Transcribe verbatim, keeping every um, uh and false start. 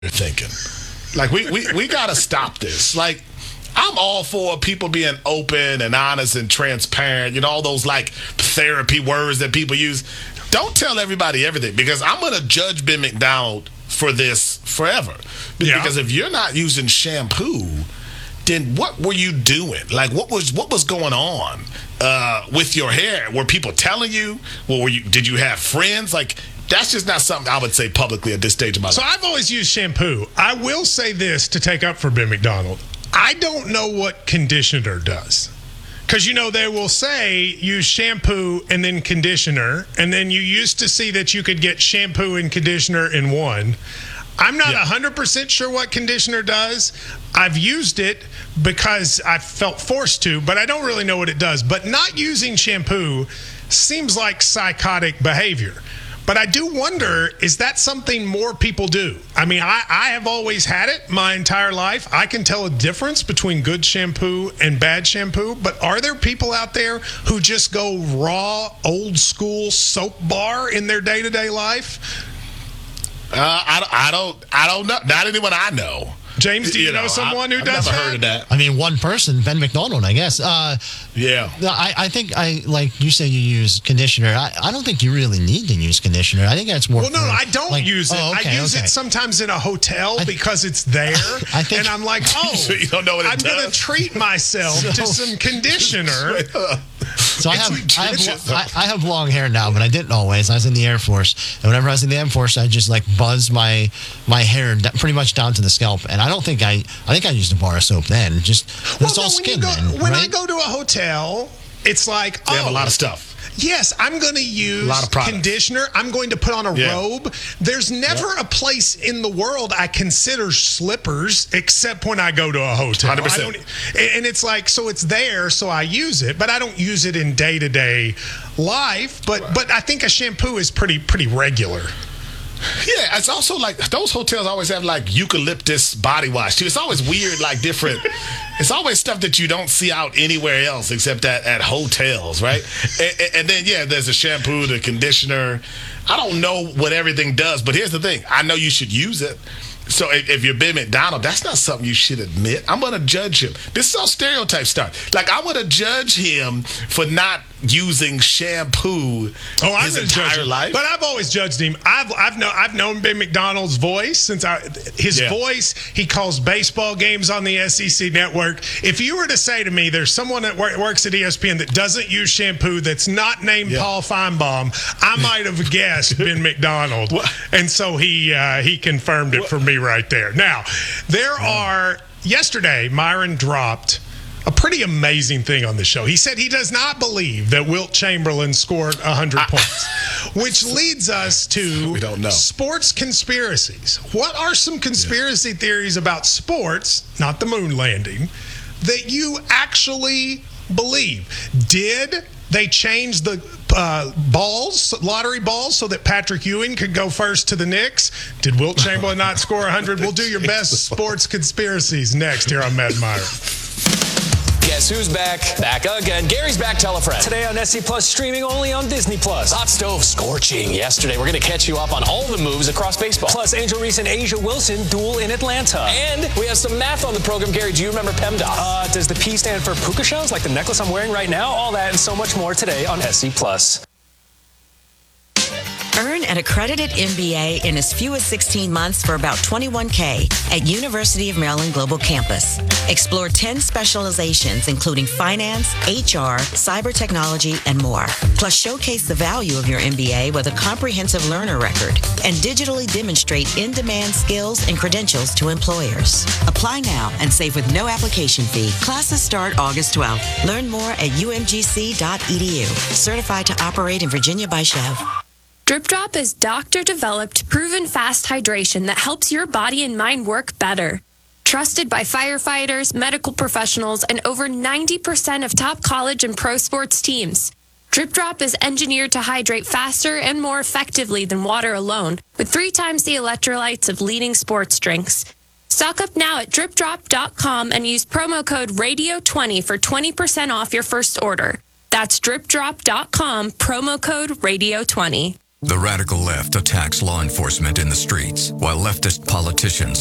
you're thinking. Like, we, we, we got to stop this. Like, I'm all for people being open and honest and transparent. You know, all those, like, therapy words that people use. Don't tell everybody everything, because I'm going to judge Ben McDonald for this forever. Yeah. Because if you're not using shampoo, then what were you doing? Like, what was what was going on uh, with your hair? Were people telling you? Well, were you? Did you have friends? Like, that's just not something I would say publicly at this stage of my so life. So I've always used shampoo. I will say this to take up for Ben McDonald. I don't know what conditioner does. Because, you know, they will say use shampoo and then conditioner. And then you used to see that you could get shampoo and conditioner in one. I'm not yeah. one hundred percent sure what conditioner does. I've used it because I felt forced to, but I don't really know what it does. But not using shampoo seems like psychotic behavior. But I do wonder, is that something more people do? I mean, I, I have always had it my entire life. I can tell a difference between good shampoo and bad shampoo. But are there people out there who just go raw, old school soap bar in their day-to-day life? Uh, I, I don't I don't know. Not anyone I know. James, do you, you know, know someone I, who I've does never that? heard of that. I mean, one person, Ben McDonald, I guess. Uh, yeah. I, I think, I like you say you use conditioner. I, I don't think you really need to use conditioner. I think that's more. Well, no, for, no I don't like, use it. oh, okay, I use okay. it sometimes in a hotel I, because it's there. I think, and I'm like, oh, so you don't know what it I'm does? going to treat myself so, to some conditioner. So I have, I have I, I have long hair now, but I didn't always. I was in the Air Force, and whenever I was in the Air Force, I just like buzz my my hair d- pretty much down to the scalp. And I don't think I I think I used a bar of soap then. Just well, it's no, all when skin you go, then. When right? I go to a hotel, it's like they oh, have a lot of stuff. Yes, I'm going to use a lot of conditioner. I'm going to put on a yeah. robe. There's never yep. a place in the world I consider slippers except when I go to a hotel. one hundred percent. I don't, and it's like, so it's there, so I use it, but I don't use it in day-to-day life. But right. but I think a shampoo is pretty pretty regular. Yeah, it's also like those hotels always have like eucalyptus body wash too. It's always weird, like different. It's always stuff that you don't see out anywhere else except at, at hotels, right? And, and then yeah, there's a shampoo, the conditioner. I don't know what everything does, but here's the thing: I know you should use it. So if, if you're Ben McDonald, that's not something you should admit. I'm going to judge him. This is how stereotypes start. Like, I want to judge him for not using shampoo oh, his I'm entire judge him. life. But I've always judged him. I've I've known I've known Ben McDonald's voice since I his yeah. voice. He calls baseball games on the S E C network. If you were to say to me, there's someone that works at E S P N that doesn't use shampoo that's not named yeah. Paul Feinbaum, I might have guessed Ben McDonald. And so he uh, he confirmed it for me right there. Now, there are yesterday Myron dropped a pretty amazing thing on the show. He said he does not believe that Wilt Chamberlain scored one hundred points, which leads us to we don't know. sports conspiracies. What are some conspiracy yeah. theories about sports, not the moon landing, that you actually believe? Did they change the uh, balls, lottery balls, so that Patrick Ewing could go first to the Knicks? Did Wilt Chamberlain not score one hundred? We'll do your best sports conspiracies next here on Mad Meyer. Guess who's back? Back again. Gary's back. Tell a friend. Today on S C Plus, streaming only on Disney Plus. Hot stove scorching yesterday. We're going to catch you up on all the moves across baseball. Plus, Angel Reese and Asia Wilson duel in Atlanta. And we have some math on the program. Gary, do you remember PEMDAS? Uh, does the P stand for puka shells, like the necklace I'm wearing right now? All that and so much more today on S C Plus. Earn an accredited M B A in as few as sixteen months for about twenty-one thousand dollars at University of Maryland Global Campus. Explore ten specializations, including finance, H R, cyber technology, and more. Plus, showcase the value of your M B A with a comprehensive learner record and digitally demonstrate in-demand skills and credentials to employers. Apply now and save with no application fee. Classes start August twelfth. Learn more at u m g c dot e d u. Certified to operate in Virginia by Chev. Drip Drop is doctor-developed, proven fast hydration that helps your body and mind work better. Trusted by firefighters, medical professionals, and over ninety percent of top college and pro sports teams. Drip Drop is engineered to hydrate faster and more effectively than water alone, with three times the electrolytes of leading sports drinks. Stock up now at drip drop dot com and use promo code radio twenty for twenty percent off your first order. That's drip drop dot com, promo code radio twenty. The radical left attacks law enforcement in the streets, while leftist politicians